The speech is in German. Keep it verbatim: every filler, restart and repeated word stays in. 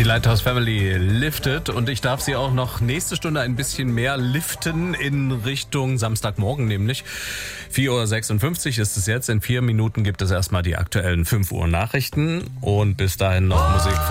Lighthouse Family liftet und ich darf sie auch noch nächste Stunde ein bisschen mehr liften in Richtung Samstagmorgen, nämlich vier Uhr sechsundfünfzig ist es jetzt. In vier Minuten gibt es erstmal die aktuellen fünf Uhr Nachrichten und bis dahin noch Musik.